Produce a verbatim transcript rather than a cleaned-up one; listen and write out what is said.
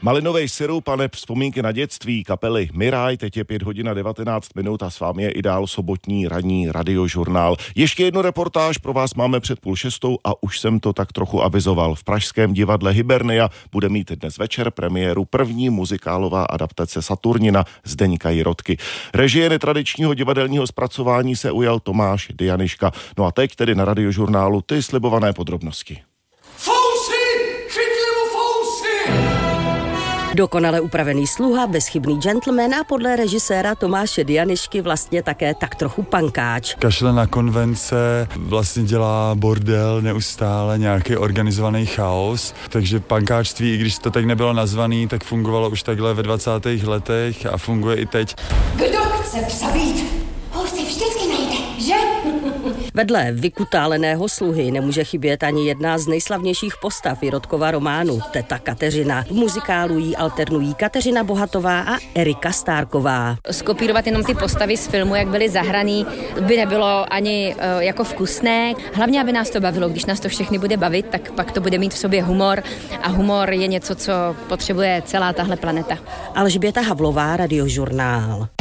Malinovej sirup a neb vzpomínky na dětství kapely Miraj, teď je pět hodin a devatenáct minut a s vámi je i dál sobotní ranní radiožurnál. Ještě jednu reportáž pro vás máme před půl šestou a už jsem to tak trochu avizoval. V pražském divadle Hibernia bude mít dnes večer premiéru první muzikálová adaptace Saturnina Zdeňka Jirotky. Režie netradičního divadelního zpracování se ujal Tomáš Dianiška. No a teď tedy na radiožurnálu ty slibované podrobnosti. Dokonale upravený sluha, bezchybný gentleman a podle režiséra Tomáše Dianišky vlastně také tak trochu pankáč. Kašle na konvence, vlastně dělá bordel neustále, nějaký organizovaný chaos, takže pankáčství, i když to tak nebylo nazvaný, tak fungovalo už takhle ve dvacátých letech a funguje i teď. Kdo chce přabít, ho si vždycky najde, že? Vedle vykutáleného sluhy nemůže chybět ani jedna z nejslavnějších postav Jirotkova románu, teta Kateřina. V muzikálu jí alternují Kateřina Bohatová a Erika Stárková. Skopírovat jenom ty postavy z filmu, jak byly zahraný, by nebylo ani uh, jako vkusné. Hlavně, aby nás to bavilo. Když nás to všechny bude bavit, tak pak to bude mít v sobě humor a humor je něco, co potřebuje celá tahle planeta. Alžběta Havlová, Radiožurnál.